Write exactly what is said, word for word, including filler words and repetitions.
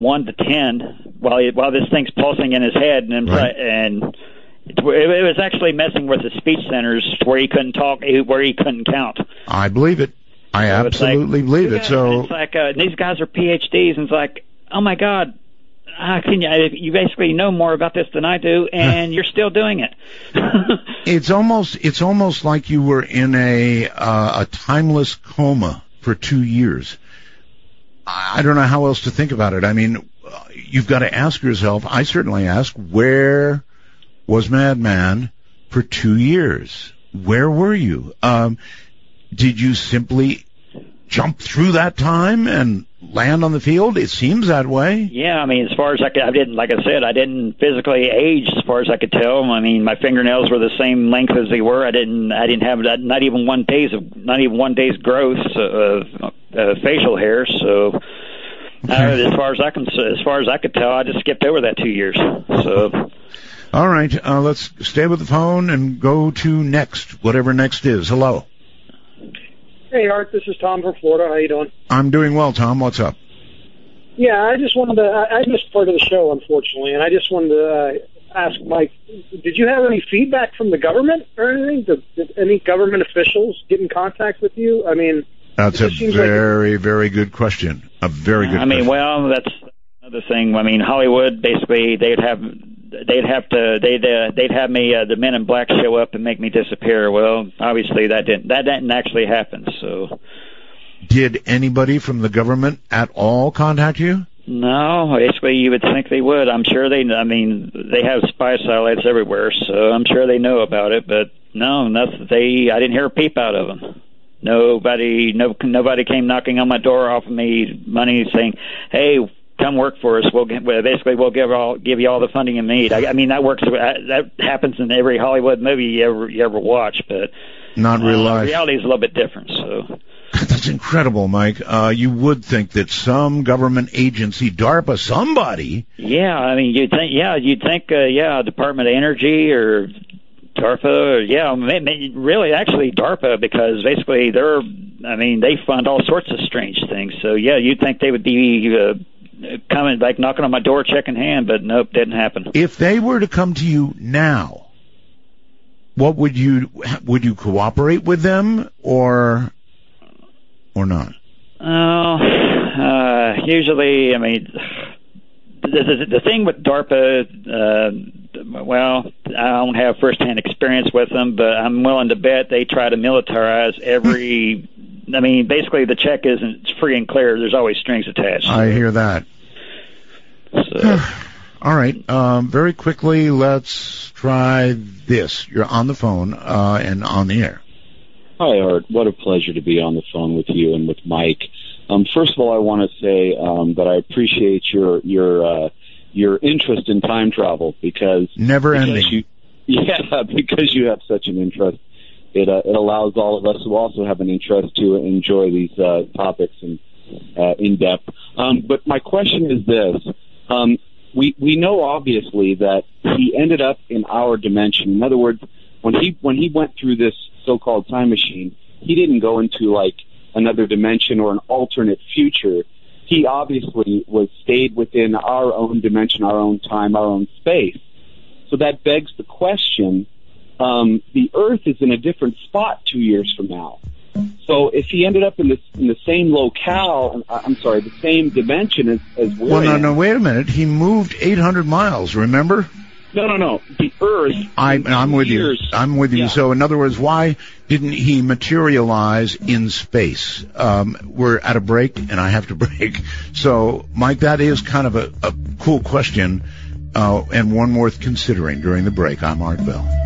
one to ten while he, while this thing's pulsing in his head, and Right. and it, it was actually messing with his speech centers where he couldn't talk, where he couldn't count. I believe it. I So it's absolutely like, believe you it. guys- So it's like uh, these guys are P H Ds, and it's like, oh my God, how can you? You basically know more about this than I do, and you're still doing it. it's almost it's almost like you were in a uh, a timeless coma for two years. I I don't know how else to think about it. I mean, uh, you've got to ask yourself. I certainly ask, where was Madman for two years? Where were you? Um, did you simply jump through that time and land on the field? It seems that way. Yeah, I mean, as far as I could, I didn't, like I said, I didn't physically age as far as I could tell. I mean, my fingernails were the same length as they were. I didn't, I didn't have not even one day's of, not even one day's growth of uh, facial hair. So, Okay. uh, as far as I can, as far as I could tell, I just skipped over that two years. So. All right, uh, let's stay with the phone and go to next, whatever next is. Hello. Hey, Art, this is Tom from Florida. How you doing? I'm doing well, Tom. What's up? Yeah, I just wanted to, I, I missed part of the show, unfortunately, and I just wanted to uh, ask Mike, did you have any feedback from the government or anything? Did, did any government officials get in contact with you? I mean, That's it a just seems very, very good question. A very good I mean, question. well, that's another thing. I mean, Hollywood, basically, they'd have, they'd have to, they'd, uh, they'd have me, uh, the Men in Black show up and make me disappear. Well, obviously that didn't, that didn't actually happen. So. Did anybody from the government at all contact you? No, basically you would think they would. I'm sure they, I mean, they have spy satellites everywhere, so I'm sure they know about it. But no, nothing. They, I didn't hear a peep out of them. Nobody, no, nobody came knocking on my door offering me money, saying, "Hey, come work for us. We'll get, well, basically we'll give all give you all the funding you need." I, I mean, that works. That happens in every Hollywood movie you ever you ever watch, but Not real uh, life. reality is a little bit different. So. That's incredible, Mike. Uh, you would think that some government agency, DARPA, somebody. Yeah, I mean, you'd think, yeah, you'd think, uh, yeah, Department of Energy or DARPA, or, yeah, maybe, really, actually DARPA, because basically they're, I mean, they fund all sorts of strange things. So, yeah, you'd think they would be uh, coming, like knocking on my door, checking hand, but nope, didn't happen. If they were to come to you now, what would you, would you cooperate with them or, or not? Oh, uh, usually, I mean, the, the, the thing with DARPA, uh, well, I don't have firsthand experience with them, but I'm willing to bet they try to militarize every, I mean, basically the check isn't free and clear. There's always strings attached. I hear that. So. All right. Um, very quickly, let's try this. You're on the phone uh, and on the air. Hi, Art. What a pleasure to be on the phone with you and with Mike. Um, first of all, I want to say um, that I appreciate your your uh, your interest in time travel because never because ending. You, yeah, because you have such an interest, it uh, it allows all of us who also have an interest to enjoy these uh, topics in uh, in depth. Um, but my question is this: um, we we know obviously that he ended up in our dimension. In other words, when he when he went through this so-called time machine, he didn't go into like another dimension or an alternate future. He obviously was stayed within our own dimension, our own time, our own space. So that begs the question, um, the Earth is in a different spot two years from now. So if he ended up in the, in the same locale, I'm sorry, the same dimension as, as we're Well, no, in. no, wait a minute. He moved eight hundred miles, remember? No, no, no. The Earth. I, I'm with years, you. I'm with you. Yeah. So, in other words, why didn't he materialize in space? Um, we're at a break, and I have to break. So, Mike, that is kind of a, a cool question, uh, and one worth considering during the break. I'm Art Bell.